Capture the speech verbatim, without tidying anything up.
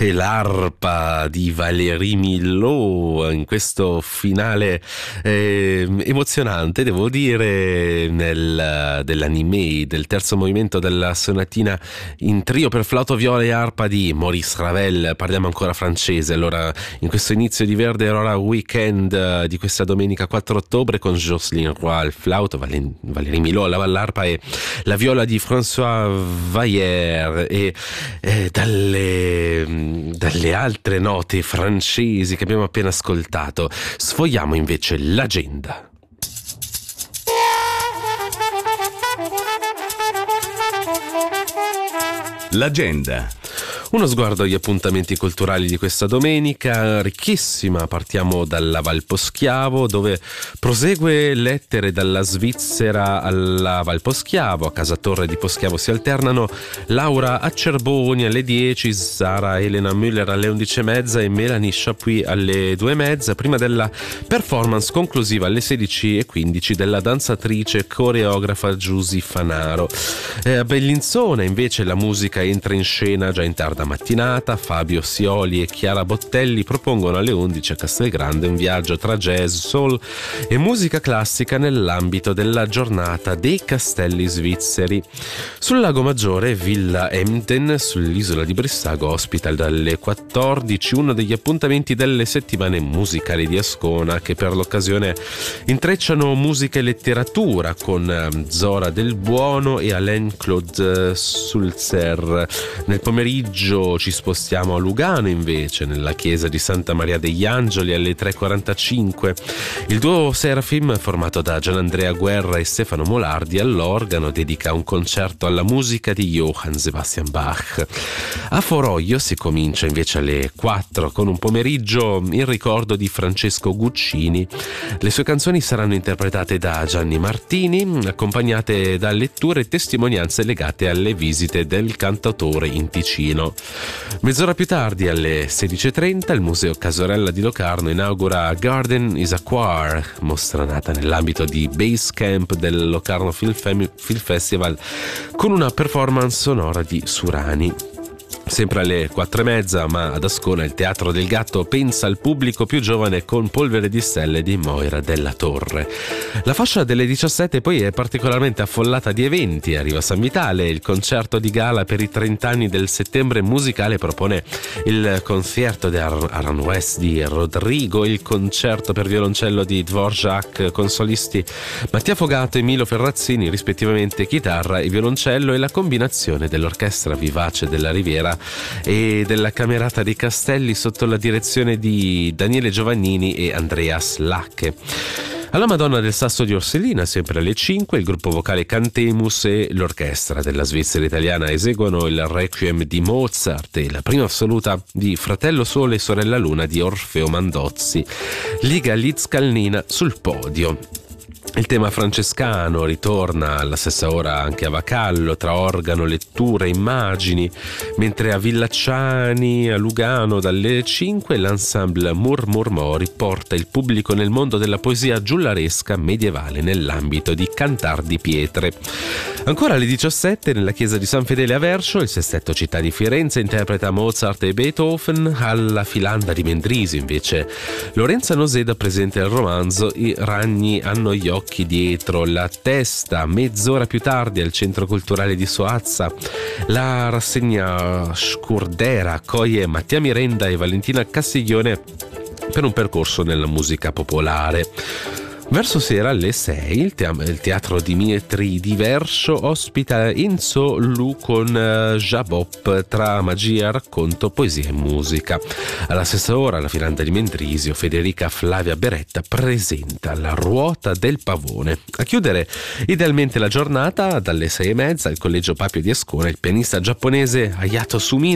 e l'arpa di Valérie Milhaud in questo finale eh, emozionante, devo dire, nel, dell'anime, del terzo movimento della sonatina in trio per flauto, viola e arpa di Maurice Ravel. Parliamo ancora francese allora in questo inizio di Verde Aurora Weekend di questa domenica quattro ottobre, con Jocelyn Roy al flauto, Val- Valérie Milhaud all'arpa e la viola di François Vaillère. E eh, dalle, dalle altre note francesi che abbiamo appena ascoltato sfogliamo invece l'agenda. L'agenda. Uno sguardo agli appuntamenti culturali di questa domenica, ricchissima. Partiamo dalla Val Poschiavo, dove prosegue Lettere dalla Svizzera alla Val Poschiavo. A Casa Torre di Poschiavo si alternano Laura Acerboni alle dieci, Sara Elena Müller alle undici e mezza e Melanie Chapuis alle due e mezza, prima della performance conclusiva alle sedici e quindici della danzatrice e coreografa Giusy Fanaro. Eh, a Bellinzona invece la musica entra in scena già in tarda mattinata. Fabio Sioli e Chiara Bottelli propongono alle undici a Castelgrande un viaggio tra jazz, soul e musica classica nell'ambito della giornata dei castelli svizzeri. Sul Lago Maggiore, Villa Emden sull'isola di Brissago ospita dalle quattordici uno degli appuntamenti delle settimane musicali di Ascona, che per l'occasione intrecciano musica e letteratura con Zora Del Buono e Alain Claude Sulzer. Nel pomeriggio ci spostiamo a Lugano invece, nella chiesa di Santa Maria degli Angeli alle tre e quarantacinque. Il duo Serafim, formato da Gianandrea Guerra e Stefano Molardi all'organo, dedica un concerto alla musica di Johann Sebastian Bach. A Foroglio si comincia invece alle quattro con un pomeriggio in ricordo di Francesco Guccini. Le sue canzoni saranno interpretate da Gianni Martini, accompagnate da letture e testimonianze legate alle visite del cantautore in Ticino. Mezz'ora più tardi, alle sedici e trenta, il Museo Casorella di Locarno inaugura Garden is a Choir, mostra nata nell'ambito di Base Camp del Locarno Film, Fem- Film Festival, con una performance sonora di Surani. Sempre alle quattro e mezza, ma ad Ascona, il Teatro del Gatto pensa al pubblico più giovane con Polvere di Stelle di Moira della Torre. La fascia delle diciassette poi è particolarmente affollata di eventi. Arriva San Vitale, il concerto di gala per i trenta anni del Settembre Musicale propone il concerto di Ar- Aranjuez di Rodrigo, il concerto per violoncello di Dvorak con solisti Mattia Fogato e Milo Ferrazzini, rispettivamente chitarra e violoncello, e la combinazione dell'Orchestra Vivace della Riviera e della Camerata dei Castelli sotto la direzione di Daniele Giovannini e Andreas Lacche. Alla Madonna del Sasso di Orsellina, sempre alle cinque, il gruppo vocale Cantemus e l'orchestra della Svizzera Italiana eseguono il Requiem di Mozart e la prima assoluta di Fratello Sole e Sorella Luna di Orfeo Mandozzi. Liga Liz-Calnina sul podio. Il tema francescano ritorna alla stessa ora anche a Vacallo, tra organo, letture, immagini, mentre a Villacciani, a Lugano, dalle cinque, l'ensemble Murmurmori porta il pubblico nel mondo della poesia giullaresca medievale nell'ambito di Cantar di Pietre. Ancora alle diciassette, nella chiesa di San Fedele a Vercio, il Sestetto Città di Firenze interpreta Mozart e Beethoven. Alla Filanda di Mendrisio, invece, Lorenza Noseda presenta il romanzo I ragni hanno gli occhi dietro la testa. Mezz'ora più tardi, al Centro Culturale di Soazza, la rassegna Scurdera accoglie Mattia Mirenda e Valentina Castiglione per un percorso nella musica popolare. Verso sera alle sei il, te- il Teatro Dimitri di Verso ospita Enzo Lu con uh, Jabop, tra magia, racconto, poesia e musica. Alla stessa ora alla Filanda di Mendrisio Federica Flavia Beretta presenta La Ruota del Pavone. A chiudere idealmente la giornata dalle sei e mezza al Collegio Papio di Ascona il pianista giapponese Hayato Sumino